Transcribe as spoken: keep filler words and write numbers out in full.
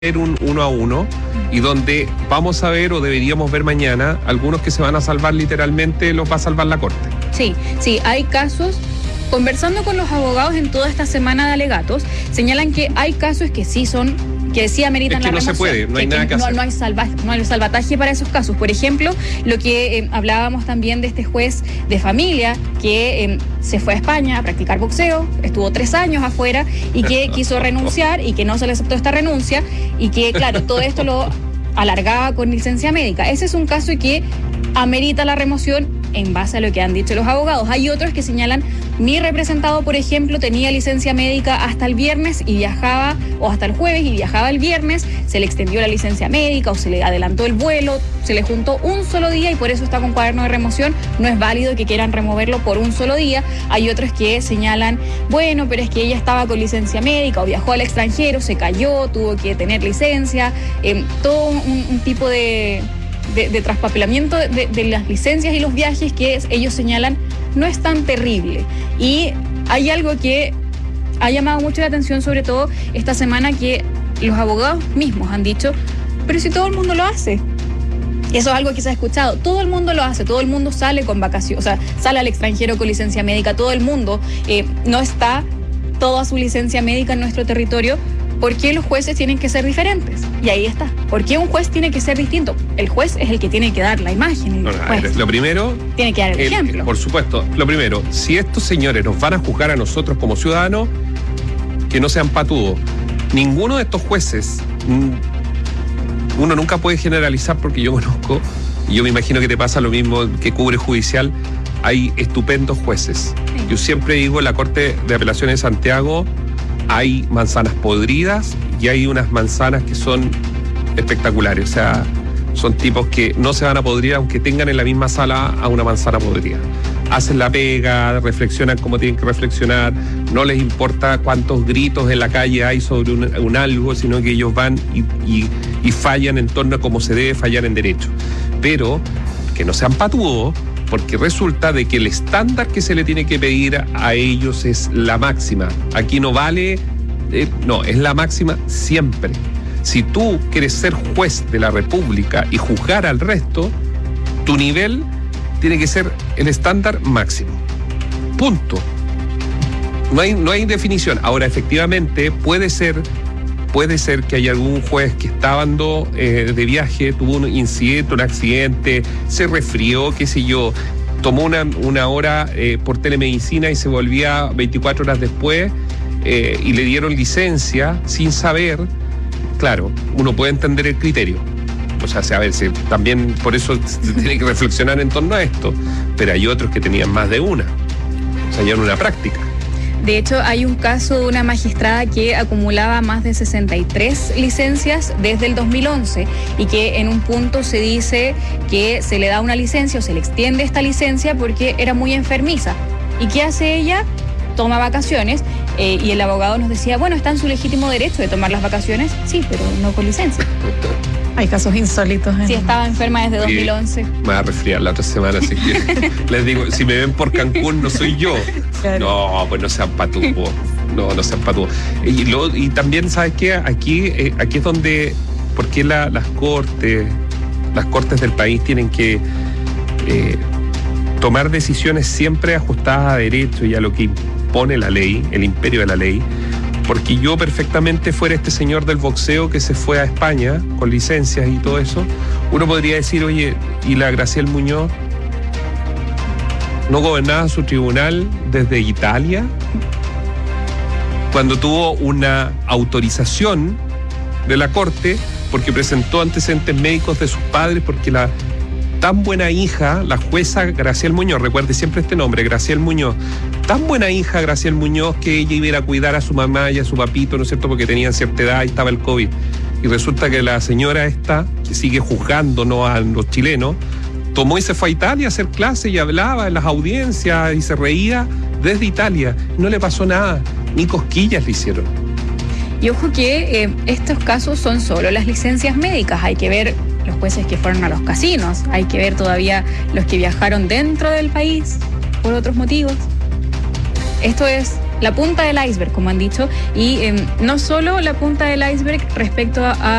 un uno a uno y donde vamos a ver o deberíamos ver mañana algunos que se van a salvar literalmente, los va a salvar la Corte. Sí, sí, hay casos. Conversando con los abogados en toda esta semana de alegatos, señalan que hay casos que sí son, que sí ameritan es que la no remoción. Se puede, no hay que, nada que no, hacer. No hay, salva, no hay salvataje para esos casos. Por ejemplo, lo que eh, hablábamos también de este juez de familia que eh, se fue a España a practicar boxeo, estuvo tres años afuera y que quiso renunciar y que no se le aceptó esta renuncia y que, claro, todo esto lo alargaba con licencia médica. Ese es un caso que amerita la remoción en base a lo que han dicho los abogados. Hay otros que señalan, mi representado, por ejemplo, tenía licencia médica hasta el viernes y viajaba, o hasta el jueves y viajaba el viernes, se le extendió la licencia médica o se le adelantó el vuelo, se le juntó un solo día y por eso está con cuaderno de remoción. No es válido que quieran removerlo por un solo día. Hay otros que señalan, bueno, pero es que ella estaba con licencia médica o viajó al extranjero, se cayó, tuvo que tener licencia, eh, todo un, un tipo de... De, de traspapelamiento de, de las licencias y los viajes que es, ellos señalan no es tan terrible. Y hay algo que ha llamado mucho la atención, sobre todo esta semana, que los abogados mismos han dicho, pero si todo el mundo lo hace. Eso es algo que se ha escuchado. Todo el mundo lo hace, todo el mundo sale con vacaciones, o sea, sale al extranjero con licencia médica, todo el mundo eh, no está toda su licencia médica en nuestro territorio. ¿Por qué los jueces tienen que ser diferentes? Y ahí está. ¿Por qué un juez tiene que ser distinto? El juez es el que tiene que dar la imagen. El no, no, juez lo primero... tiene que dar el, el ejemplo. Por supuesto. Lo primero, si estos señores nos van a juzgar a nosotros como ciudadanos, que no sean patudos. Ninguno de estos jueces, uno nunca puede generalizar porque yo conozco, y yo me imagino que te pasa lo mismo que cubre judicial, hay estupendos jueces. Sí. Yo siempre digo, en la Corte de Apelaciones de Santiago hay manzanas podridas y hay unas manzanas que son espectaculares. O sea, son tipos que no se van a podrir aunque tengan en la misma sala a una manzana podrida. Hacen la pega, reflexionan como tienen que reflexionar, no les importa cuántos gritos en la calle hay sobre un, un algo, sino que ellos van y, y, y fallan en torno a cómo se debe fallar en derecho. Pero que no sean patudos, porque resulta de que el estándar que se le tiene que pedir a ellos es la máxima. Aquí no vale, eh, no, es la máxima siempre. Si tú quieres ser juez de la República y juzgar al resto, tu nivel tiene que ser el estándar máximo. Punto. No hay, no hay definición. Ahora, efectivamente, puede ser... Puede ser que haya algún juez que estaba andando eh, de viaje, tuvo un incidente, un accidente, se resfrió, qué sé yo, tomó una, una hora eh, por telemedicina y se volvía veinticuatro horas después eh, y le dieron licencia sin saber. Claro, uno puede entender el criterio. O sea, a ver, se, también por eso se tiene que reflexionar en torno a esto. Pero hay otros que tenían más de una. O sea, ya en una práctica. De hecho, hay un caso de una magistrada que acumulaba más de sesenta y tres licencias desde el dos mil once y que en un punto se dice que se le da una licencia o se le extiende esta licencia porque era muy enfermiza. ¿Y qué hace ella? Toma vacaciones eh, y el abogado nos decía, bueno, está en su legítimo derecho de tomar las vacaciones, sí, pero no con licencia. Hay casos insólitos. Sí, estaba enferma desde dos mil once. Me va a resfriar la otra semana, así que les digo, si me ven por Cancún, no soy yo. Claro. No, pues no sean patubos. No, no sean patubos. Y, lo, y también, ¿sabes qué? Aquí, eh, aquí es donde, ¿por qué la, las cortes, las cortes del país tienen que eh, tomar decisiones siempre ajustadas a derecho y a lo que impone la ley, el imperio de la ley? Porque yo perfectamente fuera este señor del boxeo que se fue a España con licencias y todo eso, uno podría decir, oye, ¿y la Graciel Muñoz no gobernaba su tribunal desde Italia? Cuando tuvo una autorización de la Corte porque presentó antecedentes médicos de sus padres, porque la tan buena hija, la jueza Graciel Muñoz, recuerde siempre este nombre, Graciel Muñoz, tan buena hija Graciel Muñoz que ella iba a ir a cuidar a su mamá y a su papito, ¿no es cierto?, porque tenían cierta edad y estaba el COVID. Y resulta que la señora esta, que sigue juzgándonos a los chilenos, tomó y se fue a Italia a hacer clases y hablaba en las audiencias y se reía desde Italia. No le pasó nada, ni cosquillas le hicieron. Y ojo que eh, estos casos son solo las licencias médicas, hay que ver los jueces que fueron a los casinos, hay que ver todavía los que viajaron dentro del país por otros motivos. Esto es la punta del iceberg, como han dicho, y eh, no solo la punta del iceberg respecto a, a